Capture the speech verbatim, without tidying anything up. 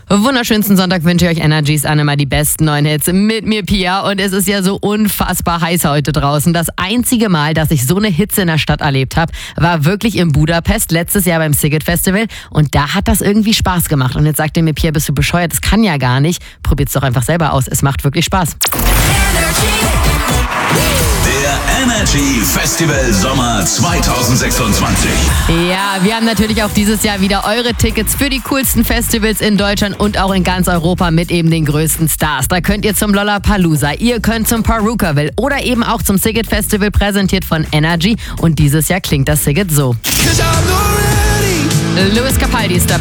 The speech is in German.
Wunderschönsten Sonntag wünsche ich euch Energies an, immer die besten neuen Hits mit mir, Pia. Und es ist ja so unfassbar heiß heute draußen. Das einzige Mal, dass ich so eine Hitze in der Stadt erlebt habe, war wirklich in Budapest, letztes Jahr beim Sziget Festival. Und da hat das irgendwie Spaß gemacht. Und jetzt sagt ihr mir, Pia, bist du bescheuert? Das kann ja gar nicht. Probiert's doch einfach selber aus. Es macht wirklich Spaß. Der Energy Festival Sommer zwanzig sechsundzwanzig. Ja, wir haben natürlich auch dieses Jahr wieder eure Tickets für die coolsten Festivals in Deutschland und auch in ganz Europa mit eben den größten Stars. Da könnt ihr zum Lollapalooza, ihr könnt zum Perukaville oder eben auch zum Sziget Festival, präsentiert von Energy. Und dieses Jahr klingt das Sziget so. Lewis Capaldi ist dabei.